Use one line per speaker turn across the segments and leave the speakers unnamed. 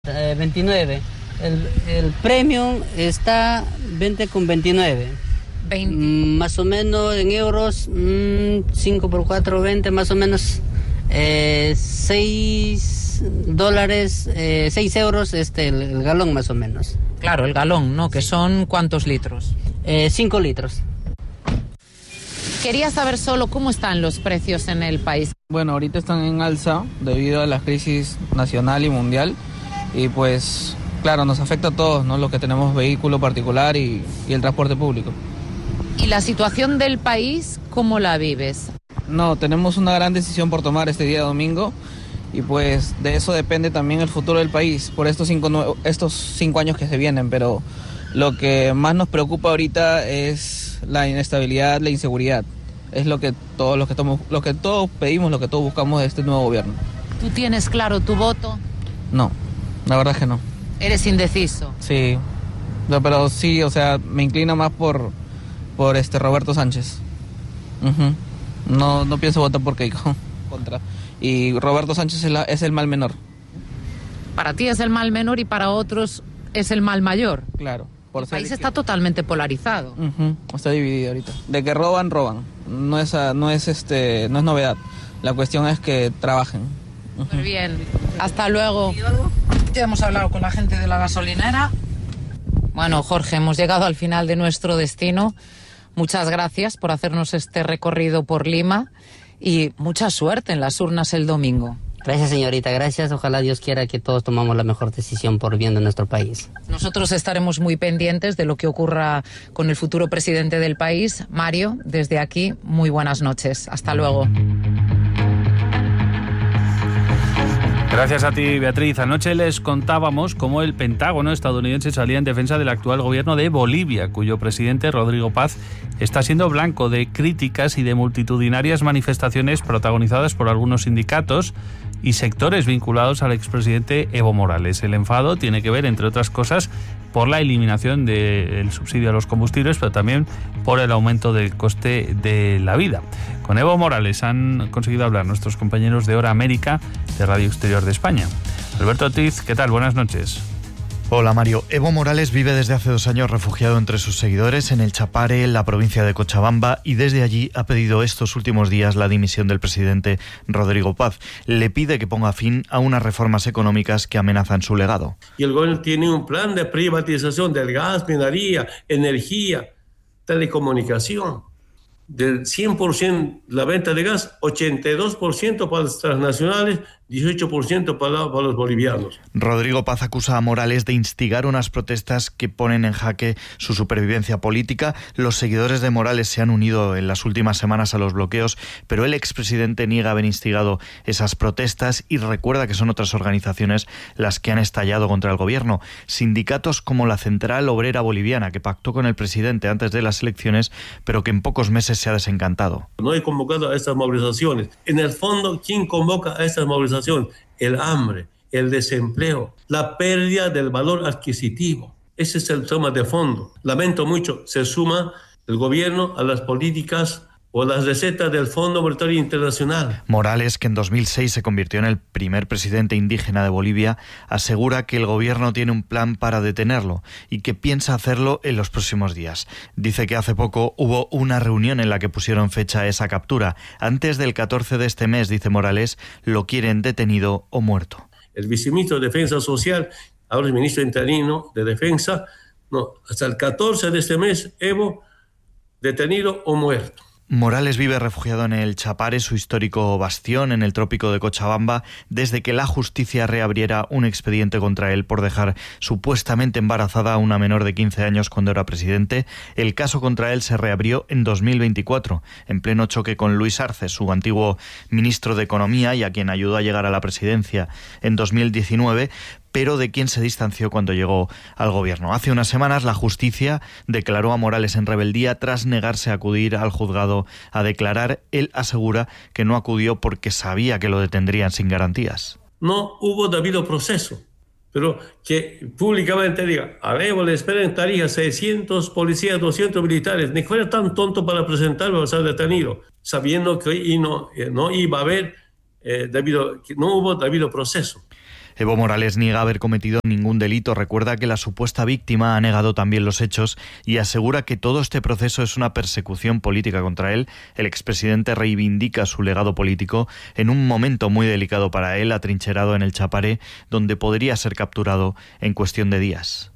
29. El premium está 20,29.
20.
Más o menos en euros, 5 por 4, 20, más o menos $6, 6 euros el galón más o menos.
Claro, el galón, ¿no? Que son ¿cuántos litros?
5 litros.
Quería saber solo cómo están los precios en el país.
Bueno, ahorita están en alza debido a la crisis nacional y mundial y pues claro, nos afecta a todos, ¿no? Los que tenemos vehículo particular y el transporte público.
¿Y la situación del país, cómo la vives?
No, tenemos una gran decisión por tomar este día domingo y pues de eso depende también el futuro del país por estos 5 años que se vienen, pero lo que más nos preocupa ahorita es la inestabilidad, la inseguridad. Es lo que todos pedimos, lo que todos buscamos de este nuevo gobierno.
¿Tú tienes claro tu voto?
No, la verdad es que no.
¿Eres indeciso?
Sí, no, pero sí, o sea, me inclino más por Roberto Sánchez. No pienso votar por Keiko contra. Y Roberto Sánchez es el mal menor.
Para ti es el mal menor y para otros es el mal mayor.
Claro.
El país está totalmente polarizado.
Está dividido ahorita. De que roban. No es novedad. La cuestión es que trabajen.
Muy bien. Hasta luego. Ya hemos hablado con la gente de la gasolinera. Bueno, Jorge, hemos llegado al final de nuestro destino. Muchas gracias por hacernos este recorrido por Lima y mucha suerte en las urnas el domingo.
Gracias, señorita, gracias. Ojalá Dios quiera que todos tomamos la mejor decisión por bien de nuestro país.
Nosotros estaremos muy pendientes de lo que ocurra con el futuro presidente del país. Mario, desde aquí, muy buenas noches. Hasta luego.
Gracias a ti, Beatriz. Anoche les contábamos cómo el Pentágono estadounidense salía en defensa del actual gobierno de Bolivia, cuyo presidente, Rodrigo Paz, está siendo blanco de críticas y de multitudinarias manifestaciones protagonizadas por algunos sindicatos y sectores vinculados al expresidente Evo Morales. El enfado tiene que ver, entre otras cosas, por la eliminación del subsidio a los combustibles, pero también por el aumento del coste de la vida. Con Evo Morales han conseguido hablar nuestros compañeros de Hora América de Radio Exterior de España. Alberto Ortiz, ¿qué tal? Buenas noches.
Hola Mario. Evo Morales vive desde hace 2 años refugiado entre sus seguidores en el Chapare, en la provincia de Cochabamba, y desde allí ha pedido estos últimos días la dimisión del presidente Rodrigo Paz. Le pide que ponga fin a unas reformas económicas que amenazan su legado.
Y el gobierno tiene un plan de privatización del gas, minería, energía, telecomunicación. Del 100% la venta de gas, 82% para las transnacionales, 18% para los bolivianos.
Rodrigo Paz acusa a Morales de instigar unas protestas que ponen en jaque su supervivencia política. Los seguidores de Morales se han unido en las últimas semanas a los bloqueos, pero el expresidente niega haber instigado esas protestas y recuerda que son otras organizaciones las que han estallado contra el gobierno. Sindicatos como la Central Obrera Boliviana, que pactó con el presidente antes de las elecciones, pero que en pocos meses se ha desencantado.
No he convocado a estas movilizaciones. En el fondo, ¿quién convoca a estas movilizaciones? El hambre, el desempleo, la pérdida del valor adquisitivo. Ese es el tema de fondo. Lamento mucho, se suma el gobierno a las políticas o las recetas del Fondo Monetario Internacional.
Morales, que en 2006 se convirtió en el primer presidente indígena de Bolivia, asegura que el gobierno tiene un plan para detenerlo y que piensa hacerlo en los próximos días. Dice que hace poco hubo una reunión en la que pusieron fecha a esa captura. Antes del 14 de este mes, dice Morales, lo quieren detenido o muerto.
El viceministro de Defensa Social, ahora el ministro interino de Defensa, hasta el 14 de este mes, Evo, detenido o muerto.
Morales vive refugiado en el Chapare, su histórico bastión en el trópico de Cochabamba, desde que la justicia reabriera un expediente contra él por dejar supuestamente embarazada a una menor de 15 años cuando era presidente. El caso contra él se reabrió en 2024, en pleno choque con Luis Arce, su antiguo ministro de Economía y a quien ayudó a llegar a la presidencia en 2019, pero de quien se distanció cuando llegó al gobierno. Hace unas semanas la justicia declaró a Morales en rebeldía tras negarse a acudir al juzgado a declarar. Él asegura que no acudió porque sabía que lo detendrían sin garantías.
No hubo debido proceso, pero que públicamente diga, a Evo le esperan en Tarija 600 policías, 200 militares, ni fuera tan tonto para presentarlo para ser detenido, sabiendo que no iba a haber no hubo debido proceso.
Evo Morales niega haber cometido ningún delito, recuerda que la supuesta víctima ha negado también los hechos y asegura que todo este proceso es una persecución política contra él. El expresidente reivindica su legado político en un momento muy delicado para él, atrincherado en el Chapare, donde podría ser capturado en cuestión de días.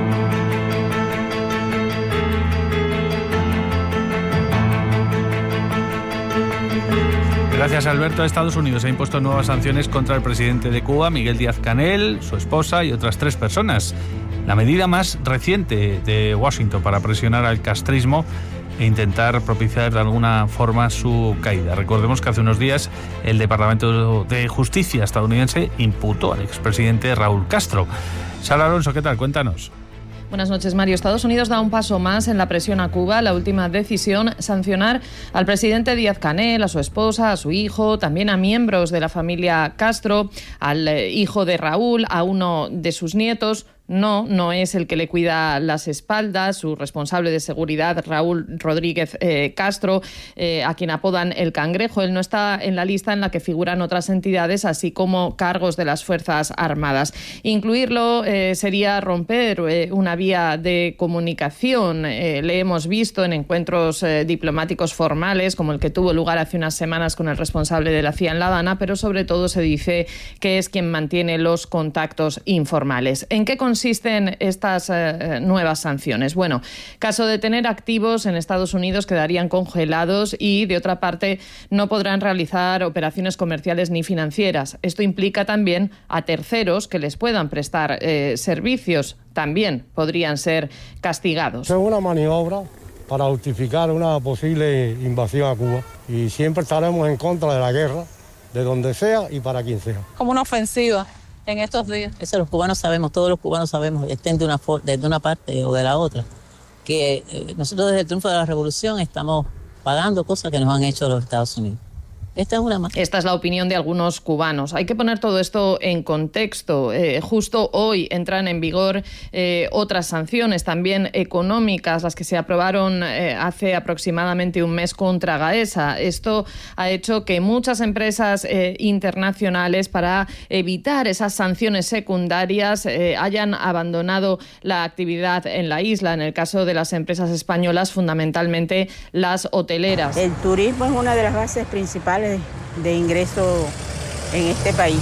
Gracias, Alberto. Estados Unidos ha impuesto nuevas sanciones contra el presidente de Cuba, Miguel Díaz-Canel, su esposa y otras 3 personas. La medida más reciente de Washington para presionar al castrismo e intentar propiciar de alguna forma su caída. Recordemos que hace unos días el Departamento de Justicia estadounidense imputó al expresidente Raúl Castro. Sara Alonso, ¿qué tal? Cuéntanos.
Buenas noches, Mario. Estados Unidos da un paso más en la presión a Cuba. La última decisión, sancionar al presidente Díaz-Canel, a su esposa, a su hijo, también a miembros de la familia Castro, al hijo de Raúl, a uno de sus nietos. No es el que le cuida las espaldas, su responsable de seguridad, Raúl Rodríguez Castro, a quien apodan el Cangrejo. Él no está en la lista en la que figuran otras entidades, así como cargos de las Fuerzas Armadas. Incluirlo sería romper una vía de comunicación. Le hemos visto en encuentros diplomáticos formales, como el que tuvo lugar hace unas semanas con el responsable de la CIA en La Habana, pero sobre todo se dice que es quien mantiene los contactos informales. ¿En qué consisten estas nuevas sanciones? Bueno, caso de tener activos en Estados Unidos quedarían congelados y, de otra parte, no podrán realizar operaciones comerciales ni financieras. Esto implica también a terceros que les puedan prestar servicios. También podrían ser castigados.
Es una maniobra para justificar una posible invasión a Cuba y siempre estaremos en contra de la guerra, de donde sea y para quien sea.
Como una ofensiva en estos días. Eso los cubanos sabemos, todos los cubanos sabemos, estén de una parte o de la otra, que nosotros desde el triunfo de la revolución estamos pagando cosas que nos han hecho los Estados Unidos. Esta es
la opinión de algunos cubanos. Hay que poner todo esto en contexto. Justo hoy entran en vigor otras sanciones, también económicas, las que se aprobaron hace aproximadamente un mes contra Gaesa. Esto ha hecho que muchas empresas internacionales, para evitar esas sanciones secundarias, hayan abandonado la actividad en la isla. En el caso de las empresas españolas, fundamentalmente las hoteleras.
El turismo es una de las bases principales de ingreso en este país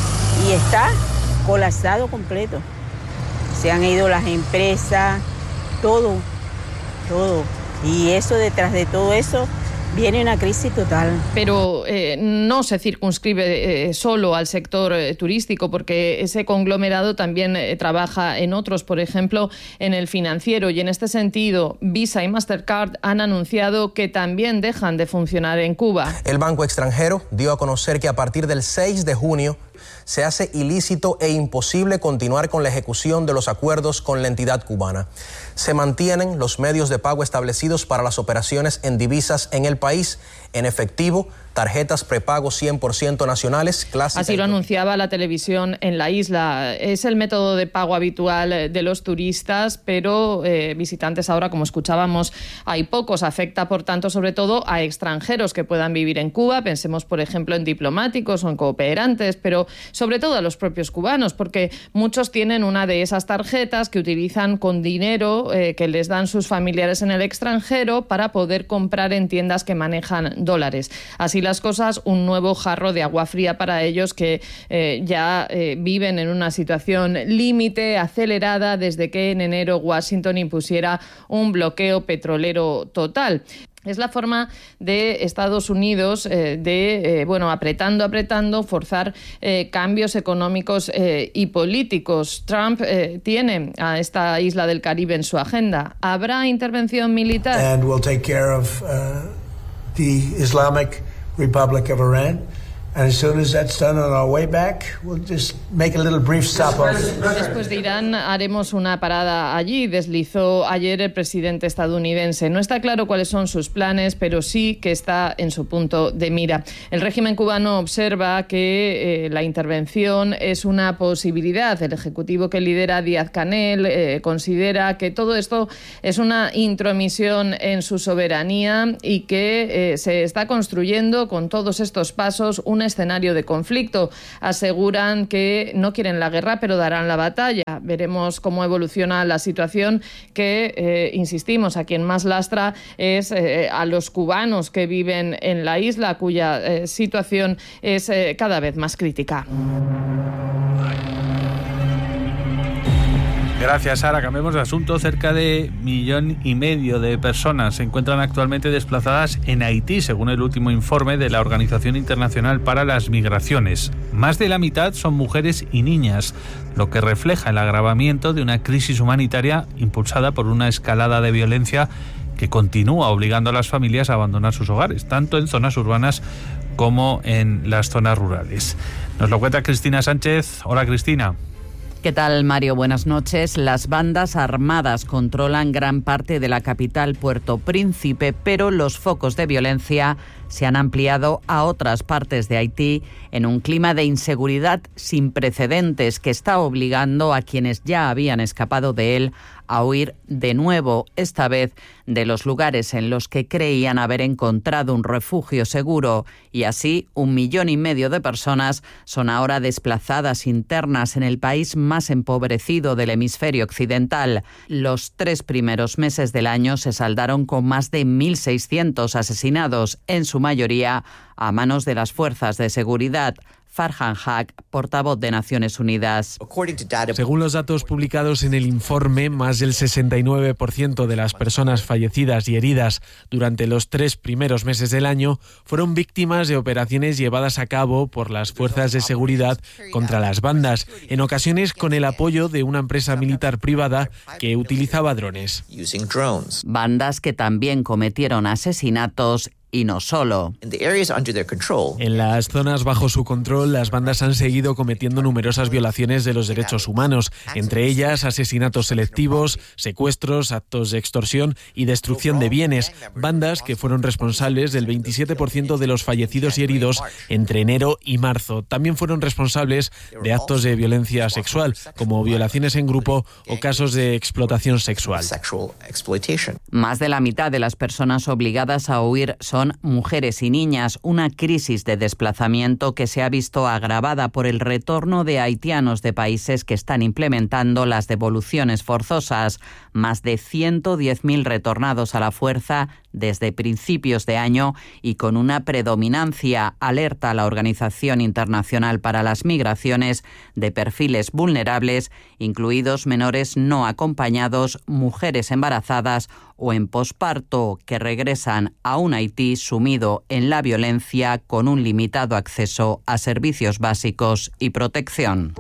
y está colapsado completo. Se han ido las empresas, todo. Y eso, detrás de todo eso, viene una crisis total.
Pero no se circunscribe solo al sector turístico, porque ese conglomerado también trabaja en otros, por ejemplo, en el financiero. Y en este sentido, Visa y Mastercard han anunciado que también dejan de funcionar en Cuba.
El banco extranjero dio a conocer que a partir del 6 de junio se hace ilícito e imposible continuar con la ejecución de los acuerdos con la entidad cubana. Se mantienen los medios de pago establecidos para las operaciones en divisas en el país, en efectivo, tarjetas prepago 100% nacionales, clásicas.
Así lo anunciaba la televisión en la isla. Es el método de pago habitual de los turistas, pero visitantes ahora, como escuchábamos, hay pocos. Afecta, por tanto, sobre todo a extranjeros que puedan vivir en Cuba. Pensemos, por ejemplo, en diplomáticos o en cooperantes, pero sobre todo a los propios cubanos, porque muchos tienen una de esas tarjetas que utilizan con dinero que les dan sus familiares en el extranjero para poder comprar en tiendas que manejan dólares. Así las cosas, un nuevo jarro de agua fría para ellos que ya viven en una situación límite, acelerada, desde que en enero Washington impusiera un bloqueo petrolero total. Es la forma de Estados Unidos apretando, forzar cambios económicos y políticos. Trump tiene a esta isla del Caribe en su agenda. ¿Habrá intervención militar?
And we'll take care of the Islamic Republic of Iran. And as soon as that's done on our way back, we'll just make a little brief stopover.
Después de Irán haremos una parada allí, deslizó ayer el presidente estadounidense. No está claro cuáles son sus planes, pero sí que está en su punto de mira. El régimen cubano observa que la intervención es una posibilidad. El ejecutivo que lidera Díaz-Canel considera que todo esto es una intromisión en su soberanía y que se está construyendo con todos estos pasos un escenario de conflicto. Aseguran que no quieren la guerra, pero darán la batalla. Veremos cómo evoluciona la situación que, insistimos, a quien más lastra es a los cubanos que viven en la isla, cuya situación es cada vez más crítica.
Gracias, Sara. Cambiemos de asunto. Cerca de 1,5 millones de personas se encuentran actualmente desplazadas en Haití, según el último informe de la Organización Internacional para las Migraciones. Más de la mitad son mujeres y niñas, lo que refleja el agravamiento de una crisis humanitaria impulsada por una escalada de violencia que continúa obligando a las familias a abandonar sus hogares, tanto en zonas urbanas como en las zonas rurales. Nos lo cuenta Cristina Sánchez. Hola, Cristina.
¿Qué tal, Mario? Buenas noches. Las bandas armadas controlan gran parte de la capital, Puerto Príncipe, pero los focos de violencia se han ampliado a otras partes de Haití en un clima de inseguridad sin precedentes que está obligando a quienes ya habían escapado de él a huir de nuevo, esta vez de los lugares en los que creían haber encontrado un refugio seguro, y así 1,5 millones de personas son ahora desplazadas internas en el país más empobrecido del hemisferio occidental. Los 3 primeros meses del año se saldaron con más de 1.600 asesinados, en su mayoría a manos de las fuerzas de seguridad. Farhan Haq, portavoz de Naciones Unidas.
Según los datos publicados en el informe, más del 69% de las personas fallecidas y heridas durante los 3 primeros meses del año fueron víctimas de operaciones llevadas a cabo por las fuerzas de seguridad contra las bandas, en ocasiones con el apoyo de una empresa militar privada que utilizaba drones.
Bandas que también cometieron asesinatos. Y no solo.
En las zonas bajo su control, las bandas han seguido cometiendo numerosas violaciones de los derechos humanos, entre ellas asesinatos selectivos, secuestros, actos de extorsión y destrucción de bienes, bandas que fueron responsables del 27% de los fallecidos y heridos entre enero y marzo. También fueron responsables de actos de violencia sexual, como violaciones en grupo o casos de explotación sexual.
Más de la mitad de las personas obligadas a huir son mujeres y niñas, una crisis de desplazamiento que se ha visto agravada por el retorno de haitianos de países que están implementando las devoluciones forzosas. Más de 110.000 retornados a la fuerza desde principios de año y con una predominancia, alerta la Organización Internacional para las Migraciones, de perfiles vulnerables, incluidos menores no acompañados, mujeres embarazadas o en posparto, que regresan a un Haití sumido en la violencia con un limitado acceso a servicios básicos y protección.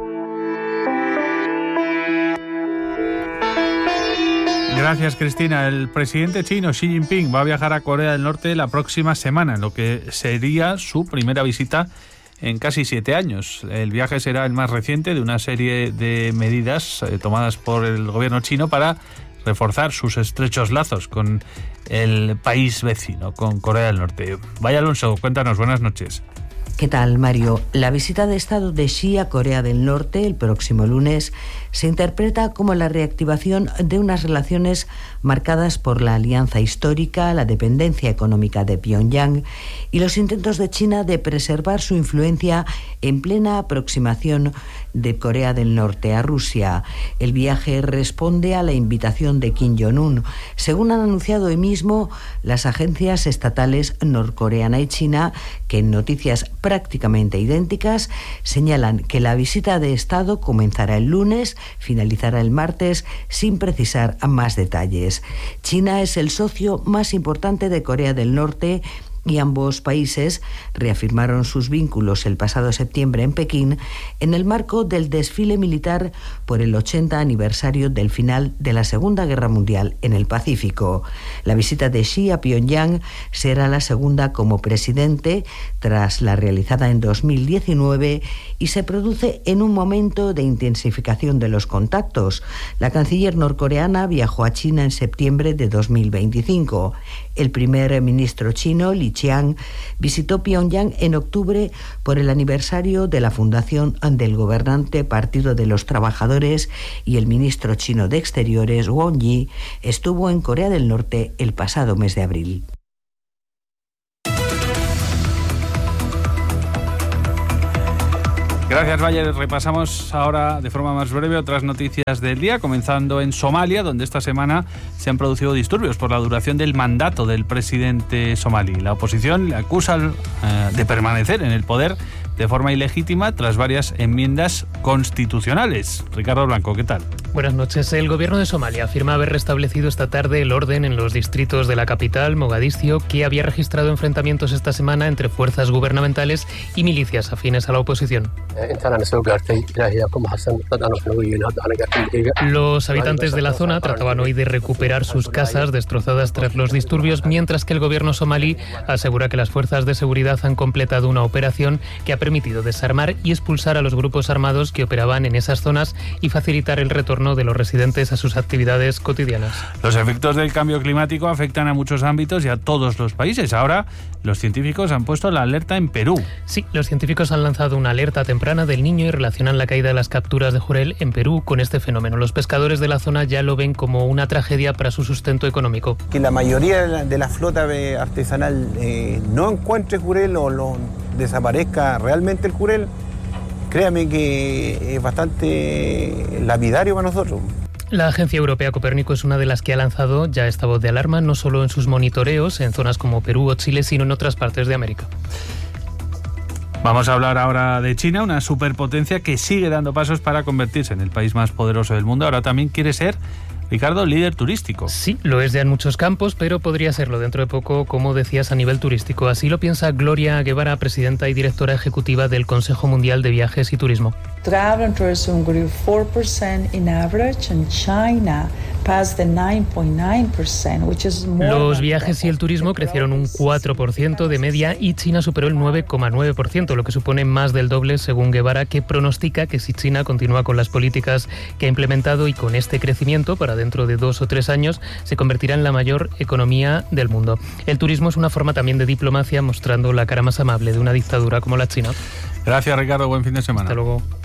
Gracias, Cristina. El presidente chino Xi Jinping va a viajar a Corea del Norte la próxima semana, en lo que sería su primera visita en casi 7 años. El viaje será el más reciente de una serie de medidas tomadas por el gobierno chino para reforzar sus estrechos lazos con el país vecino, con Corea del Norte. Vaya Alonso, cuéntanos, buenas noches.
¿Qué tal, Mario? La visita de Estado de Xi a Corea del Norte el próximo lunes se interpreta como la reactivación de unas relaciones marcadas por la alianza histórica, la dependencia económica de Pyongyang y los intentos de China de preservar su influencia en plena aproximación de Corea del Norte a Rusia. El viaje responde a la invitación de Kim Jong-un. Según han anunciado hoy mismo las agencias estatales norcoreana y china, que en noticias prácticamente idénticas señalan que la visita de Estado comenzará el lunes, finalizará el martes, sin precisar más detalles. China es el socio más importante de Corea del Norte y ambos países reafirmaron sus vínculos el pasado septiembre en Pekín en el marco del desfile militar por el 80 aniversario del final de la Segunda Guerra Mundial en el Pacífico. La visita de Xi a Pyongyang será la segunda como presidente tras la realizada en 2019 y se produce en un momento de intensificación de los contactos. La canciller norcoreana viajó a China en septiembre de 2025. El primer ministro chino, Li Qiang, visitó Pyongyang en octubre por el aniversario de la fundación del gobernante Partido de los Trabajadores, y el ministro chino de Exteriores, Wang Yi, estuvo en Corea del Norte el pasado mes de abril.
Gracias, Bayer. Repasamos ahora de forma más breve otras noticias del día, comenzando en Somalia, donde esta semana se han producido disturbios por la duración del mandato del presidente somalí. La oposición le acusa de permanecer en el poder de forma ilegítima tras varias enmiendas constitucionales. Ricardo Blanco, ¿qué tal?
Buenas noches. El gobierno de Somalia afirma haber restablecido esta tarde el orden en los distritos de la capital, Mogadiscio, que había registrado enfrentamientos esta semana entre fuerzas gubernamentales y milicias afines a la oposición. Los habitantes de la zona trataban hoy de recuperar sus casas destrozadas tras los disturbios, mientras que el gobierno somalí asegura que las fuerzas de seguridad han completado una operación que ha permitido desarmar y expulsar a los grupos armados que operaban en esas zonas y facilitar el retorno de los residentes a sus actividades cotidianas.
Los efectos del cambio climático afectan a muchos ámbitos y a todos los países. Ahora, los científicos han puesto la alerta en Perú.
Sí, los científicos han lanzado una alerta temprana del Niño y relacionan la caída de las capturas de jurel en Perú con este fenómeno. Los pescadores de la zona ya lo ven como una tragedia para su sustento económico.
Que la mayoría de la flota artesanal no encuentre jurel o lo desaparezca realmente el jurel, créame que es bastante lapidario para nosotros.
La Agencia Europea Copérnico es una de las que ha lanzado ya esta voz de alarma, no solo en sus monitoreos en zonas como Perú o Chile, sino en otras partes de América.
Vamos a hablar ahora de China, una superpotencia que sigue dando pasos para convertirse en el país más poderoso del mundo. Ahora también quiere ser, Ricardo, líder turístico.
Sí, lo es ya en muchos campos, pero podría serlo dentro de poco, como decías, a nivel turístico. Así lo piensa Gloria Guevara, presidenta y directora ejecutiva del Consejo Mundial de Viajes y Turismo.
Travel and tourism grew 4% in average, and China passed the 9.9%, which is more.
Los viajes y el turismo crecieron un 4% de media y China superó el 9,9%, lo que supone más del doble, según Guevara, que pronostica que si China continúa con las políticas que ha implementado y con este crecimiento, para dentro de 2 o 3 años, se convertirá en la mayor economía del mundo. El turismo es una forma también de diplomacia, mostrando la cara más amable de una dictadura como la China.
Gracias, Ricardo. Buen fin de semana.
Hasta luego.